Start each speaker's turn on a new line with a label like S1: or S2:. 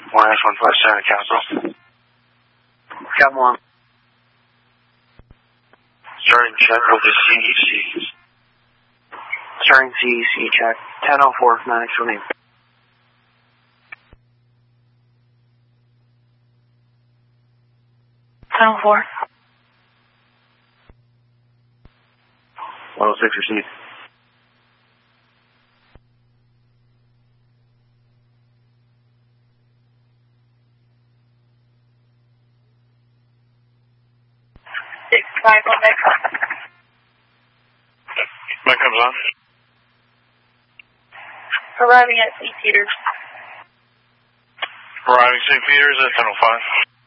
S1: 157 Council.
S2: Got one.
S1: Starting check with the CEC.
S2: Starting CEC check. 1004, 9 actual name.
S3: Four.
S1: 106 received.
S3: Five on Mech.
S1: Mech comes on.
S3: Arriving at St. Peter's.
S1: Arriving St. Peter's at 1005.